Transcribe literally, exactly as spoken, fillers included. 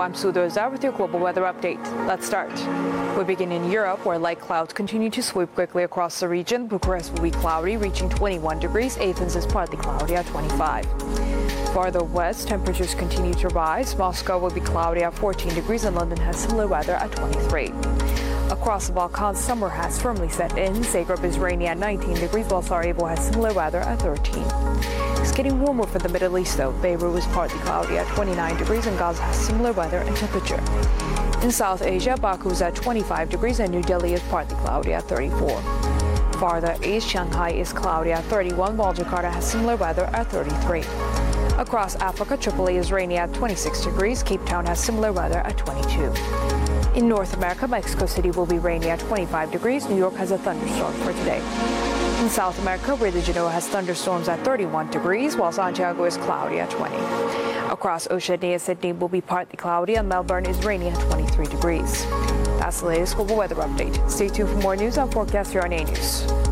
I'm Sue Doza with your global weather update. Let's start. We begin in Europe, where light clouds continue to sweep quickly across the region. Bucharest will be cloudy, reaching twenty-one degrees. Athens is partly cloudy at twenty-five. Farther west, temperatures continue to rise. Moscow will be cloudy at fourteen degrees, and London has similar weather at twenty-three. Across the Balkans, summer has firmly set in. Zagreb is rainy at nineteen degrees, while Sarajevo has similar weather at thirteen. It's getting warmer for the Middle East, though. Beirut is partly cloudy at twenty-nine degrees, and Gaza has similar weather and temperature. In South Asia, Baku is at twenty-five degrees, and New Delhi is partly cloudy at thirty-four. Farther east, Shanghai is cloudy at thirty-one, while Jakarta has similar weather at thirty-three. Across Africa, Tripoli is rainy at twenty-six degrees. Cape Town has similar weather at twenty-two. In North America, Mexico City will be rainy at twenty-five degrees. New York has a thunderstorm for today. In South America, Rio de Janeiro has thunderstorms at thirty-one degrees, while Santiago is cloudy at twenty. Across Oceania, Sydney will be partly cloudy, and Melbourne is rainy at twenty-three degrees. That's the latest global weather update. Stay tuned for more news and forecasts here on A News.